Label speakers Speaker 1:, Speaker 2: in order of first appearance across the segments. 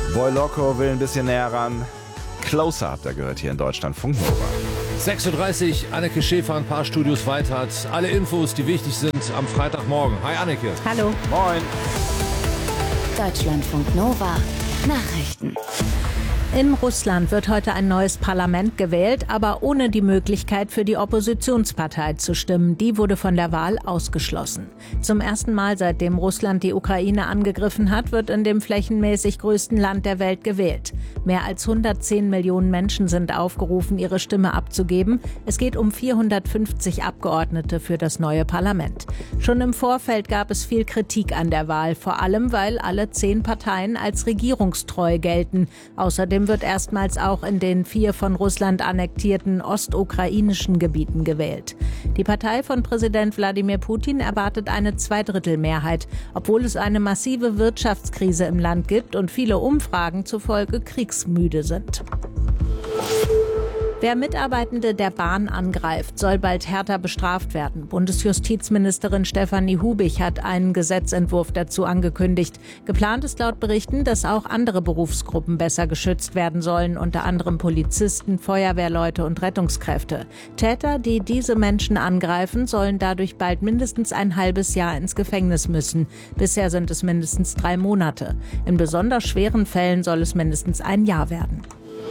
Speaker 1: Boy Loco will ein bisschen näher ran. Closer habt ihr gehört hier in Deutschlandfunk Nova.
Speaker 2: 6.30 Uhr, Anneke Schäfer ein paar Studios weiter hat alle Infos, die wichtig sind am Freitagmorgen. Hi Anneke.
Speaker 3: Hallo.
Speaker 1: Moin.
Speaker 4: Deutschlandfunk Nova Nachrichten.
Speaker 3: In Russland wird heute ein neues Parlament gewählt, aber ohne die Möglichkeit für die Oppositionspartei zu stimmen. Die wurde von der Wahl ausgeschlossen. Zum ersten Mal, seitdem Russland die Ukraine angegriffen hat, wird in dem flächenmäßig größten Land der Welt gewählt. Mehr als 110 Millionen Menschen sind aufgerufen, ihre Stimme abzugeben. Es geht um 450 Abgeordnete für das neue Parlament. Schon im Vorfeld gab es viel Kritik an der Wahl, vor allem weil alle 10 Parteien als regierungstreu gelten. Außerdem wird erstmals auch in den 4 von Russland annektierten ostukrainischen Gebieten gewählt. Die Partei von Präsident Wladimir Putin erwartet eine Zweidrittelmehrheit, obwohl es eine massive Wirtschaftskrise im Land gibt und viele Umfragen zufolge kriegsmüde sind. Wer Mitarbeitende der Bahn angreift, soll bald härter bestraft werden. Bundesjustizministerin Stefanie Hubig hat einen Gesetzentwurf dazu angekündigt. Geplant ist laut Berichten, dass auch andere Berufsgruppen besser geschützt werden sollen, unter anderem Polizisten, Feuerwehrleute und Rettungskräfte. Täter, die diese Menschen angreifen, sollen dadurch bald mindestens ein halbes Jahr ins Gefängnis müssen. Bisher sind es mindestens 3 Monate. In besonders schweren Fällen soll es mindestens ein Jahr werden.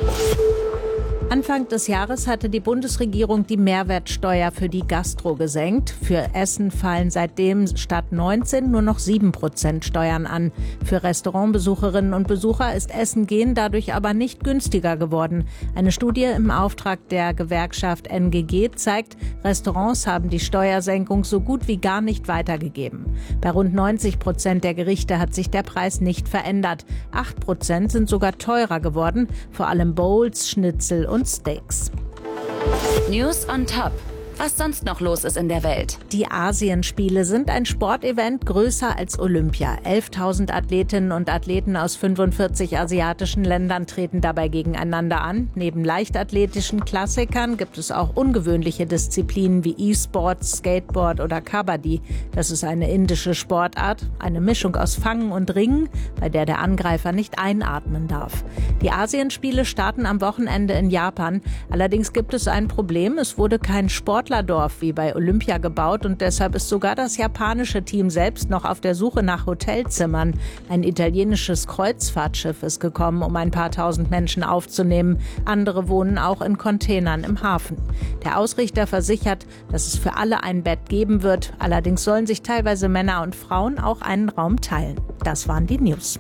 Speaker 3: Anfang des Jahres hatte die Bundesregierung die Mehrwertsteuer für die Gastro gesenkt. Für Essen fallen seitdem statt 19 nur noch 7% Steuern an. Für Restaurantbesucherinnen und Besucher ist Essen gehen dadurch aber nicht günstiger geworden. Eine Studie im Auftrag der Gewerkschaft NGG zeigt, Restaurants haben die Steuersenkung so gut wie gar nicht weitergegeben. Bei rund 90% der Gerichte hat sich der Preis nicht verändert. 8% sind sogar teurer geworden, vor allem Bowls, Schnitzel und Steaks.
Speaker 4: News on Top. Was sonst noch los ist in der Welt.
Speaker 3: Die Asienspiele sind ein Sportevent größer als Olympia. 11.000 Athletinnen und Athleten aus 45 asiatischen Ländern treten dabei gegeneinander an. Neben leichtathletischen Klassikern gibt es auch ungewöhnliche Disziplinen wie E-Sports, Skateboard oder Kabaddi. Das ist eine indische Sportart, eine Mischung aus Fangen und Ringen, bei der der Angreifer nicht einatmen darf. Die Asienspiele starten am Wochenende in Japan. Allerdings gibt es ein Problem, es wurde kein Sportlerdorf wie bei Olympia gebaut und deshalb ist sogar das japanische Team selbst noch auf der Suche nach Hotelzimmern. Ein italienisches Kreuzfahrtschiff ist gekommen, um ein paar tausend Menschen aufzunehmen. Andere wohnen auch in Containern im Hafen. Der Ausrichter versichert, dass es für alle ein Bett geben wird. Allerdings sollen sich teilweise Männer und Frauen auch einen Raum teilen. Das waren die News.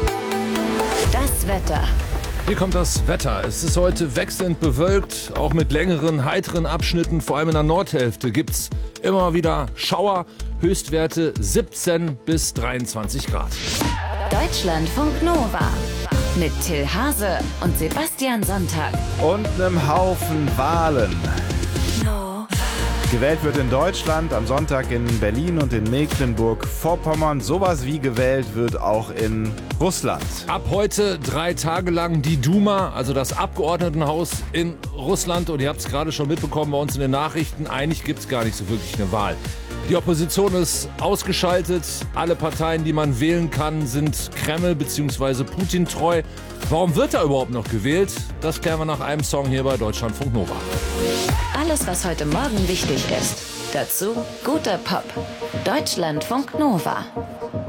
Speaker 4: Das Wetter.
Speaker 2: Hier kommt das Wetter. Es ist heute wechselnd bewölkt, auch mit längeren, heiteren Abschnitten. Vor allem in der Nordhälfte gibt es immer wieder Schauer. Höchstwerte 17 bis 23 Grad.
Speaker 4: Deutschlandfunk Nova. Mit Till Hase und Sebastian Sonntag.
Speaker 1: Und einem Haufen Wahlen. Gewählt wird in Deutschland, am Sonntag in Berlin und in Mecklenburg-Vorpommern. Sowas wie gewählt wird auch in Russland.
Speaker 2: Ab heute 3 Tage lang die Duma, also das Abgeordnetenhaus in Russland. Und ihr habt es gerade schon mitbekommen bei uns in den Nachrichten. Eigentlich gibt es gar nicht so wirklich eine Wahl. Die Opposition ist ausgeschaltet. Alle Parteien, die man wählen kann, sind Kreml- bzw. Putin treu. Warum wird da überhaupt noch gewählt? Das klären wir nach einem Song hier bei Deutschlandfunk Nova.
Speaker 4: Alles, was heute Morgen wichtig ist. Dazu guter Pop. Deutschlandfunk Nova.